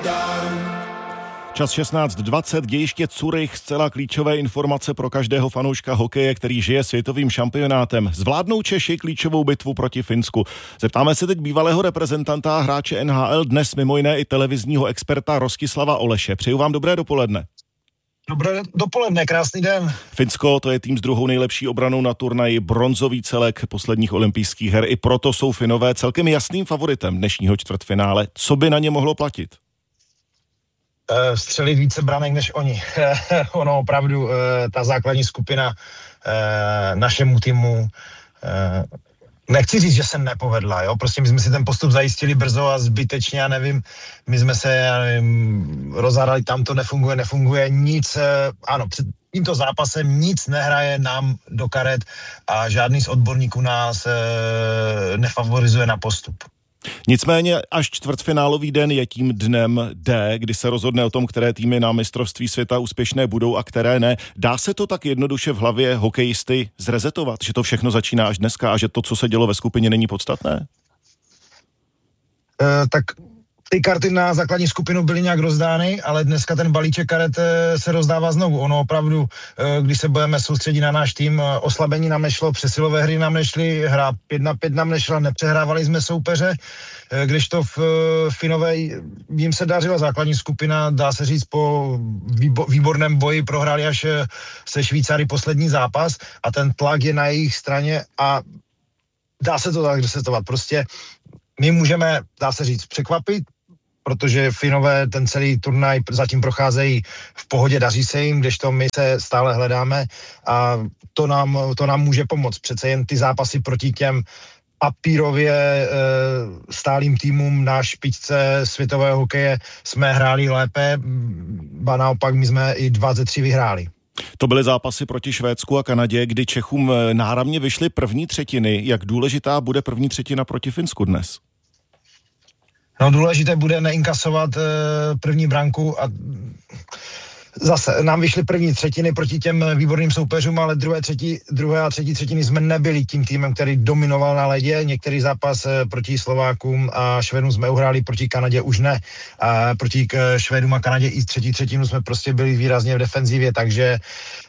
Čas 16:20, dějiště Zurich, zcela klíčové informace pro každého fanouška hokeje, který žije světovým šampionátem. Zvládnou Češi klíčovou bitvu proti Finsku? Zeptáme se teď bývalého reprezentanta a hráče NHL, dnes mimo jiné i televizního experta Rostislava Oleše. Přeju vám dobré dopoledne. Dobré dopoledne, krásný den. Finsko, to je tým s druhou nejlepší obranou na turnaji, bronzový celek posledních olympijských her. I proto jsou Finové celkem jasným favoritem dnešního čtvrtfinále. Co by na ně mohlo platit? Střelit více branek než oni. Ono opravdu, ta základní skupina našemu týmu, nechci říct, že se nepovedla, jo? Prostě my jsme si ten postup zajistili brzo a zbytečně, já nevím, my jsme se rozhádali, tam to nefunguje nic, ano, před tímto zápasem nic nehraje nám do karet a žádný z odborníků nás nefavorizuje na postup. Nicméně až čtvrtfinálový den je tím dnem D, kdy se rozhodne o tom, které týmy na mistrovství světa úspěšné budou a které ne. Dá se to tak jednoduše v hlavě hokejisty zrezetovat, že to všechno začíná až dneska a že to, co se dělo ve skupině, není podstatné? Tak ty karty na základní skupinu byly nějak rozdány, ale dneska ten balíček karet se rozdává znovu. Ono opravdu, když se budeme soustředit na náš tým, oslabení nám nešlo, přesilové hry nám nešly, hra 5-5 nám nešla, nepřehrávali jsme soupeře, kdežto v Finové jim se dařila základní skupina, dá se říct, po výborném boji prohráli až se Švýcary poslední zápas a ten tlak je na jejich straně a dá se to tak resetovat. Prostě my můžeme, dá se říct, překvapit, protože Finové ten celý turnaj zatím procházejí v pohodě, daří se jim, kdežto my se stále hledáme a to nám může pomoct. Přece jen ty zápasy proti těm papírově stálým týmům na špičce světového hokeje jsme hráli lépe, ba naopak my jsme i 2 ze 3 vyhráli. To byly zápasy proti Švédsku a Kanadě, kdy Čechům náramně vyšly první třetiny. Jak důležitá bude první třetina proti Finsku dnes? No, důležité bude neinkasovat první branku a zase nám vyšly první třetiny proti těm výborným soupeřům, ale druhé a třetí třetiny jsme nebyli tím týmem, který dominoval na ledě. Některý zápas proti Slovákům a Švédům jsme uhráli, proti Kanadě už ne. A proti Švédům a Kanadě i třetí třetinu jsme prostě byli výrazně v defenzivě, takže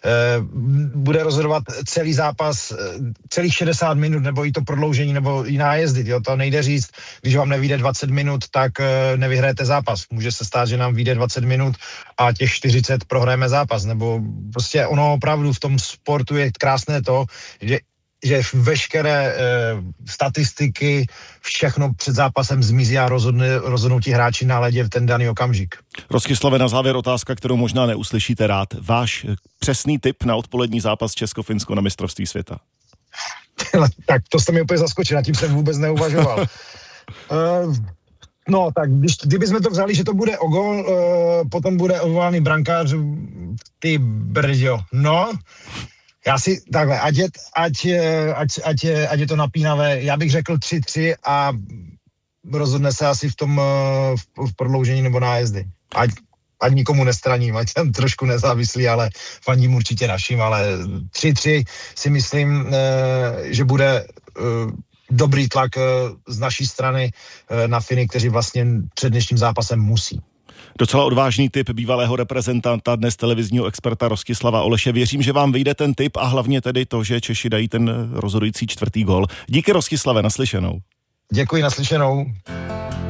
bude rozhodovat celý zápas, celých 60 minut, nebo i to prodloužení, nebo i nájezdy. Jo? To nejde říct, když vám nevyjde 20 minut, tak nevyhrajete zápas. Může se stát, že nám vyjde 20 minut a těch 40 prohrajeme zápas, nebo prostě ono opravdu v tom sportu je krásné to, že veškeré statistiky, všechno před zápasem zmizí a rozhodnou ti hráči na ledě v ten daný okamžik. Rostislave, na závěr otázka, kterou možná neuslyšíte rád. Váš přesný tip na odpolední zápas Česko-Finsko na mistrovství světa? Tak to jste mi úplně zaskočil, nad tím jsem vůbec neuvažoval. No, tak kdybychom to vzali, že to bude o gól, potom bude odvolaný brankář, ty brďo. No, já si takhle, ať je to napínavé, já bych řekl 3-3 a rozhodne se asi v tom v prodloužení nebo nájezdy. Ať nikomu nestraním, ať jsem trošku nezávislý, ale fandím určitě našim, ale 3-3 si myslím, že bude dobrý tlak z naší strany na Finy, kteří vlastně před dnešním zápasem musí. Docela odvážný tip bývalého reprezentanta, dnes televizního experta Rostislava Oleše. Věřím, že vám vyjde ten tip a hlavně tedy to, že Češi dají ten rozhodující 4. gól. Díky, Rostislave, naslyšenou. Děkuji, naslyšenou.